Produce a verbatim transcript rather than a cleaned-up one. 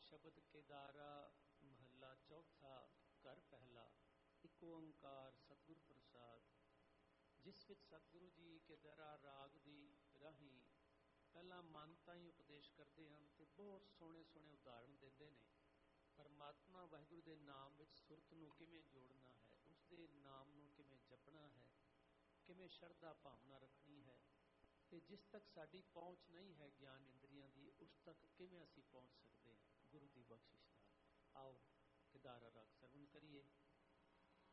शब्द केदारा महला चौथा घर पहला एक ओंकार सतगुर प्रसाद, जिस विच सतगुरु जी केदारा राग की राही पहला मानता ही उपदेश करते हैं तो बहुत सोहने सोहने उदाहरण देते हैं। परमात्मा वाहिगुरु के नाम विच सुरत नूं किवें जोड़ना है, उसके नाम नूं किवें जपना है, किवें शरधा भावना रखनी है, ਤੇ जिस तक साड़ी पहुँच नहीं है ज्ञान इंद्रियां की उस तक किवें असीं पहुँच सकते हैं गुरु की बख्शिश नाल। आओ केदारा राग सरवण करिए।